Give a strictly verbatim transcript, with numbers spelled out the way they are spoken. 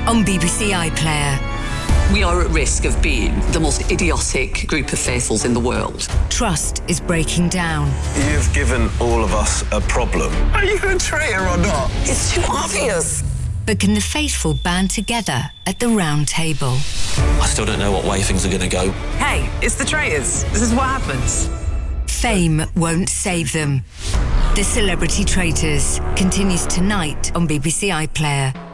on B B C iPlayer. We are at risk of being the most idiotic group of faithfuls in the world. Trust is breaking down. You've given all of us a problem. Are you a traitor or not? It's too obvious. But can the faithful band together at the round table? I still don't know what way things are going to go. Hey, it's the traitors. This is what happens. Fame won't save them. The Celebrity Traitors continues tonight on B B C iPlayer.